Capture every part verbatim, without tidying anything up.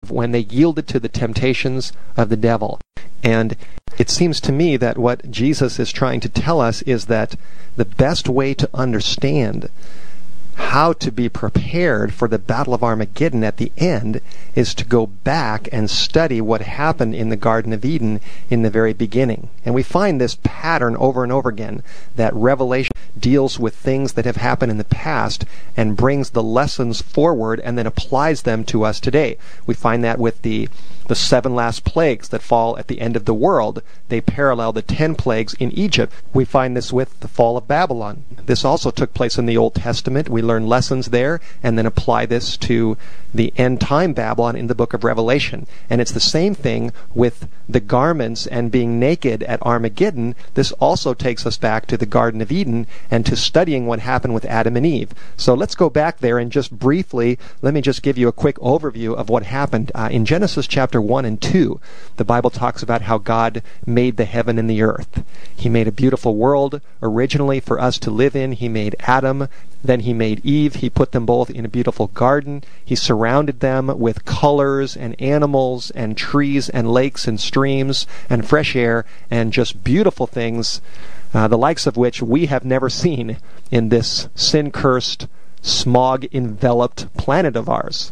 when they yielded to the temptations of the devil. And it seems to me that what Jesus is trying to tell us is that the best way to understand how to be prepared for the Battle of Armageddon at the end is to go back and study what happened in the Garden of Eden in the very beginning. And we find this pattern over and over again, that Revelation deals with things that have happened in the past and brings the lessons forward and then applies them to us today. We find that with the the seven last plagues that fall at the end of the world. They parallel the ten plagues in Egypt. We find this with the fall of Babylon. This also took place in the Old Testament. We learn lessons there and then apply this to the end time Babylon in the book of Revelation. And it's the same thing with the garments and being naked at Armageddon. This also takes us back to the Garden of Eden and to studying what happened with Adam and Eve. So let's go back there and just briefly, let me just give you a quick overview of what happened. Uh, in Genesis chapter one and two, the Bible talks about how God made the heaven and the earth. He made a beautiful world originally for us to live in. He made Adam, then he made Eve. He put them both in a beautiful garden. He surrounded them with colors and animals and trees and lakes and streams and fresh air and just beautiful things, uh, the likes of which we have never seen in this sin-cursed, smog-enveloped planet of ours.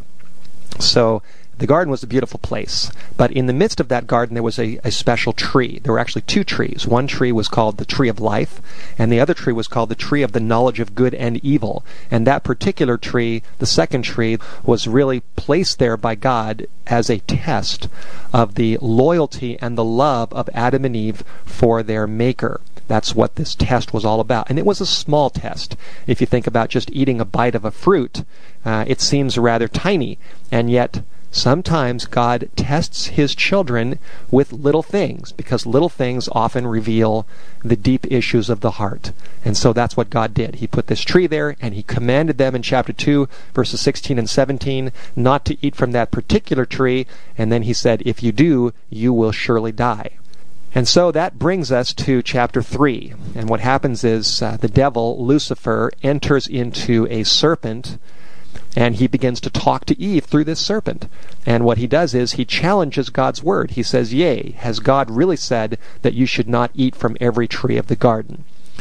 So the garden was a beautiful place, but in the midst of that garden there was a, a special tree. There were actually two trees. One tree was called the tree of life, and the other tree was called the tree of the knowledge of good and evil. And that particular tree, the second tree, was really placed there by God as a test of the loyalty and the love of Adam and Eve for their Maker. That's what this test was all about. And it was a small test. If you think about just eating a bite of a fruit, uh, it seems rather tiny, and yet sometimes God tests his children with little things, because little things often reveal the deep issues of the heart. And so that's what God did. He put this tree there, and he commanded them in chapter two, verses sixteen and seventeen, not to eat from that particular tree, and then he said, if you do, you will surely die. And so that brings us to chapter three. And what happens is uh, the devil, Lucifer, enters into a serpent, and he begins to talk to Eve through this serpent. And what he does is he challenges God's word. He says, yea, has God really said that you should not eat from every tree of the garden?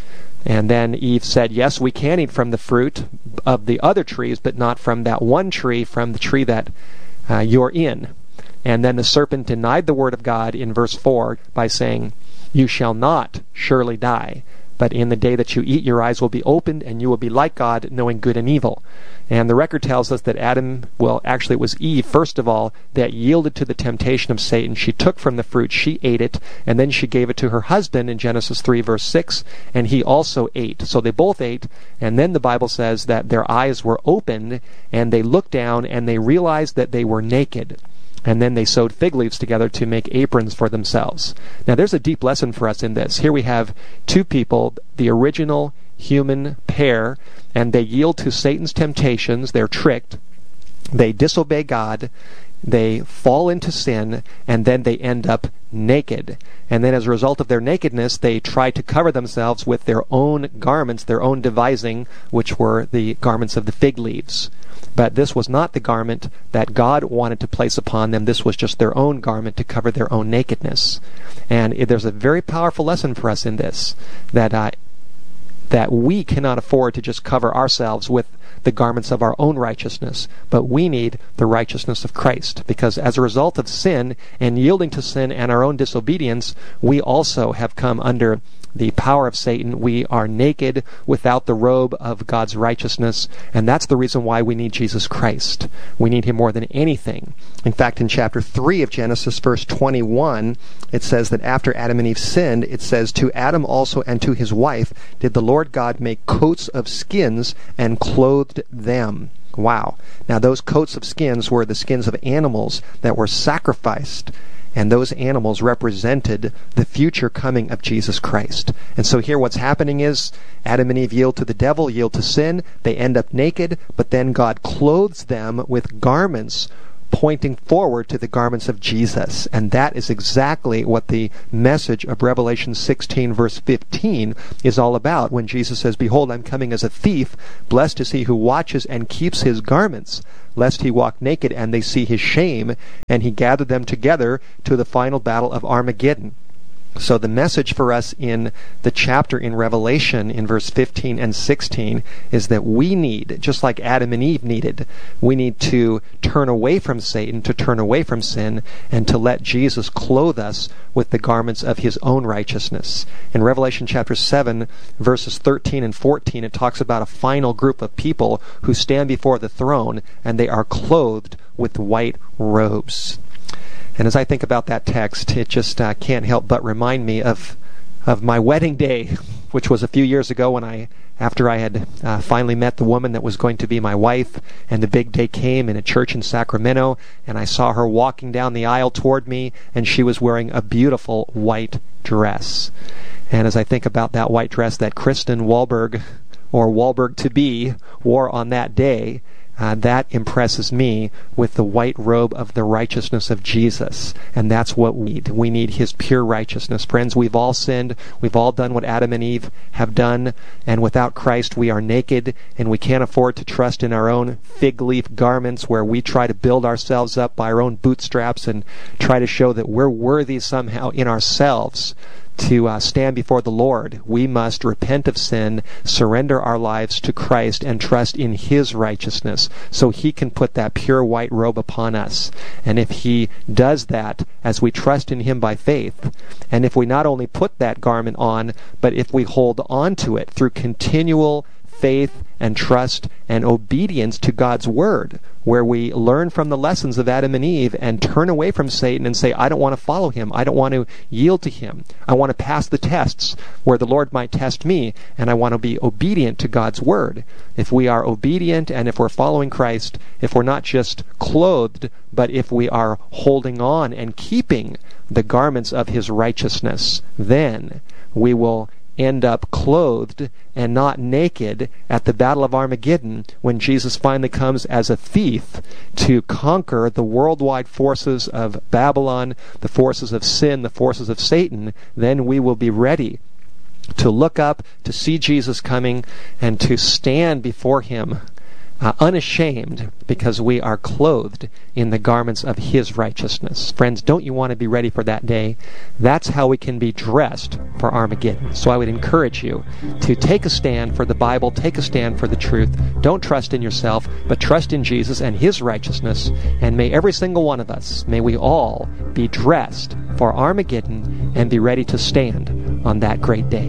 And then Eve said, yes, we can eat from the fruit of the other trees, but not from that one tree, from the tree that uh, you're in. And then the serpent denied the word of God in verse four by saying, you shall not surely die, but in the day that you eat, your eyes will be opened, and you will be like God, knowing good and evil. And the record tells us that Adam, well, actually it was Eve, first of all, that yielded to the temptation of Satan. She took from the fruit, she ate it, and then she gave it to her husband in Genesis three, verse six, and he also ate. So they both ate, and then the Bible says that their eyes were opened, and they looked down, and they realized that they were naked. And then they sewed fig leaves together to make aprons for themselves. Now there's a deep lesson for us in this. Here we have two people, the original human pair, and they yield to Satan's temptations. They're tricked. They disobey God. They fall into sin, and then they end up naked. And then as a result of their nakedness, they try to cover themselves with their own garments, their own devising, which were the garments of the fig leaves. But this was not the garment that God wanted to place upon them. This was just their own garment to cover their own nakedness. And there's a very powerful lesson for us in this, that uh, that we cannot afford to just cover ourselves with the garments of our own righteousness, but we need the righteousness of Christ, because as a result of sin and yielding to sin and our own disobedience, we also have come under the power of Satan. We are naked without the robe of God's righteousness, and that's the reason why we need Jesus Christ. We need him more than anything. In fact, in chapter three of Genesis, verse twenty-one, it says that after Adam and Eve sinned, it says, to Adam also and to his wife did the Lord God make coats of skins and clothed them. Wow. Now those coats of skins were the skins of animals that were sacrificed, and those animals represented the future coming of Jesus Christ. And so here what's happening is Adam and Eve yield to the devil, yield to sin. They end up naked, but then God clothes them with garments pointing forward to the garments of Jesus. And that is exactly what the message of Revelation sixteen, verse fifteen is all about, when Jesus says, "Behold, I'm coming as a thief. Blessed is he who watches and keeps his garments, lest he walk naked and they see his shame." And he gathered them together to the final battle of Armageddon. So the message for us in the chapter in Revelation in verse fifteen and sixteen is that we need, just like Adam and Eve needed, we need to turn away from Satan, to turn away from sin, and to let Jesus clothe us with the garments of his own righteousness. In Revelation chapter seven, verses thirteen and fourteen, it talks about a final group of people who stand before the throne, and they are clothed with white robes. And as I think about that text, it just uh, can't help but remind me of of my wedding day, which was a few years ago when I, after I had uh, finally met the woman that was going to be my wife, and the big day came in a church in Sacramento, and I saw her walking down the aisle toward me, and she was wearing a beautiful white dress. And as I think about that white dress that Kristen Wahlberg, or Wahlberg-to-be, wore on that day, Uh, that impresses me with the white robe of the righteousness of Jesus. And that's what we need. We need his pure righteousness. Friends, we've all sinned. We've all done what Adam and Eve have done. And without Christ, we are naked, and we can't afford to trust in our own fig leaf garments where we try to build ourselves up by our own bootstraps and try to show that we're worthy somehow in ourselves to uh, stand before the Lord. We must repent of sin, surrender our lives to Christ, and trust in his righteousness so he can put that pure white robe upon us. And if he does that as we trust in him by faith, and if we not only put that garment on, but if we hold on to it through continual faith and trust and obedience to God's word, where we learn from the lessons of Adam and Eve and turn away from Satan and say, I don't want to follow him. I don't want to yield to him. I want to pass the tests where the Lord might test me, and I want to be obedient to God's word. If we are obedient and if we're following Christ, if we're not just clothed, but if we are holding on and keeping the garments of his righteousness, then we will end up clothed and not naked at the Battle of Armageddon, when Jesus finally comes as a thief to conquer the worldwide forces of Babylon, the forces of sin, the forces of Satan. Then we will be ready to look up, to see Jesus coming, and to stand before him Uh, unashamed, because we are clothed in the garments of his righteousness. Friends, don't you want to be ready for that day? That's how we can be dressed for Armageddon. So I would encourage you to take a stand for the Bible, take a stand for the truth. Don't trust in yourself, but trust in Jesus and his righteousness. And may every single one of us, may we all be dressed for Armageddon and be ready to stand on that great day.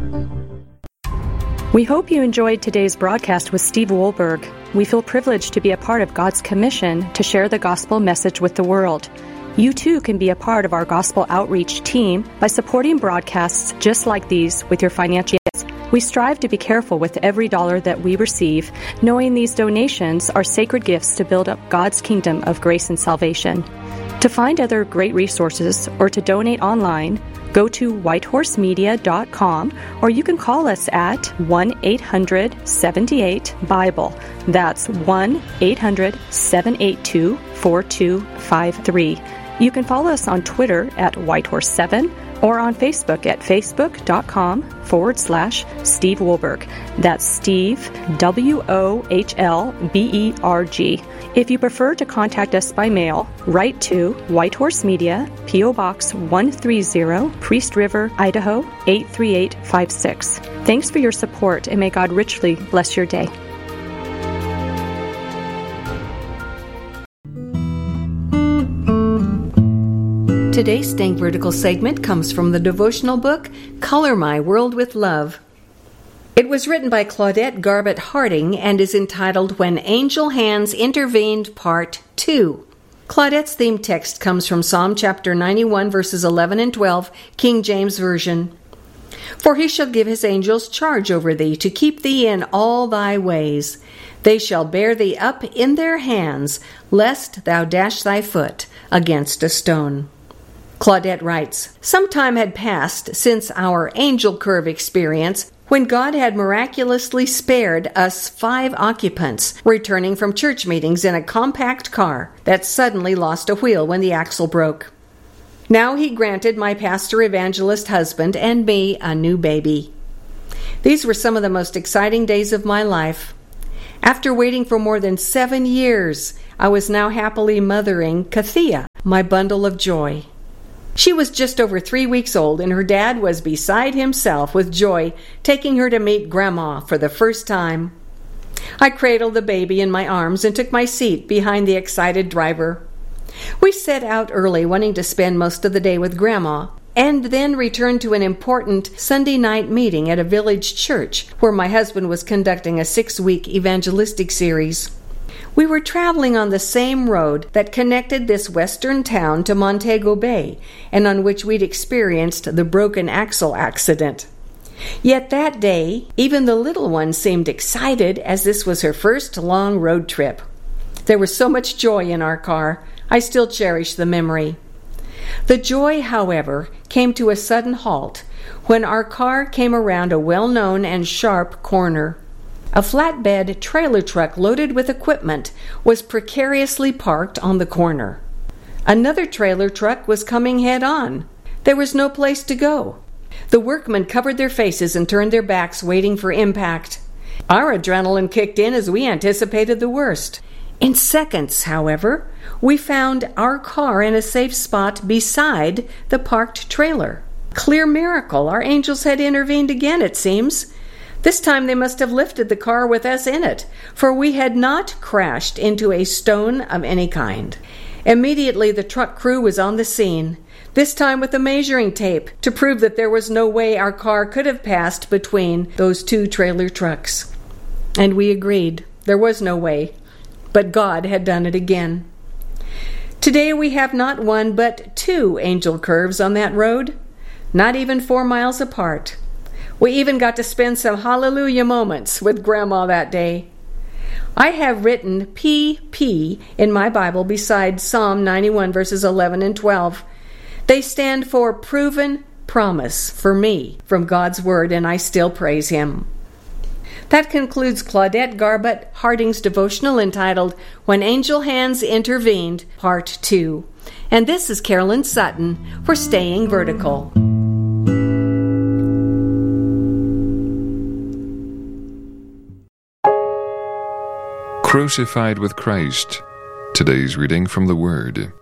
We hope you enjoyed today's broadcast with Steve Wohlberg. We feel privileged to be a part of God's commission to share the gospel message with the world. You too can be a part of our gospel outreach team by supporting broadcasts just like these with your financial gifts. We strive to be careful with every dollar that we receive, knowing these donations are sacred gifts to build up God's kingdom of grace and salvation. To find other great resources or to donate online, go to whitehorse media dot com, or you can call us at one eight hundred seven eight Bible. That's one eight hundred seven eight two four two five three. You can follow us on Twitter at whitehorse seven or on Facebook at facebook.com forward slash Steve Wohlberg. That's Steve, W O H L B E R G. If you prefer to contact us by mail, write to Whitehorse Media, P O Box one thirty, Priest River, Idaho eight three eight five six. Thanks for your support, and may God richly bless your day. Today's Think Vertical segment comes from the devotional book, Color My World with Love. It was written by Claudette Garbutt Harding and is entitled When Angel Hands Intervened, Part two. Claudette's theme text comes from Psalm chapter ninety-one, verses eleven and twelve, King James Version. For he shall give his angels charge over thee, to keep thee in all thy ways. They shall bear thee up in their hands, lest thou dash thy foot against a stone. Claudette writes, Some time had passed since our angel curve experience, when God had miraculously spared us five occupants returning from church meetings in a compact car that suddenly lost a wheel when the axle broke. Now He granted my pastor evangelist husband and me a new baby. These were some of the most exciting days of my life. After waiting for more than seven years, I was now happily mothering Kathia, my bundle of joy. She was just over three weeks old, and her dad was beside himself with joy, taking her to meet Grandma for the first time. I cradled the baby in my arms and took my seat behind the excited driver. We set out early, wanting to spend most of the day with Grandma, and then returned to an important Sunday night meeting at a village church where my husband was conducting a six-week evangelistic series. We were traveling on the same road that connected this western town to Montego Bay, and on which we'd experienced the broken axle accident. Yet that day, even the little one seemed excited, as this was her first long road trip. There was so much joy in our car. I still cherish the memory. The joy, however, came to a sudden halt when our car came around a well-known and sharp corner. A flatbed trailer truck loaded with equipment was precariously parked on the corner. Another trailer truck was coming head-on. There was no place to go. The workmen covered their faces and turned their backs, waiting for impact. Our adrenaline kicked in as we anticipated the worst. In seconds, however, we found our car in a safe spot beside the parked trailer. Clear miracle. Our angels had intervened again, it seems. This time they must have lifted the car with us in it, for we had not crashed into a stone of any kind. Immediately the truck crew was on the scene, this time with a measuring tape to prove that there was no way our car could have passed between those two trailer trucks. And we agreed. There was no way. But God had done it again. Today we have not one but two angel curves on that road, not even four miles apart. We even got to spend some hallelujah moments with Grandma that day. I have written P P in my Bible beside Psalm ninety-one verses eleven and twelve. They stand for proven promise for me from God's Word, and I still praise Him. That concludes Claudette Garbutt Harding's devotional entitled When Angel Hands Intervened, Part two. And this is Carolyn Sutton for Staying Vertical. Crucified with Christ. Today's reading from the Word.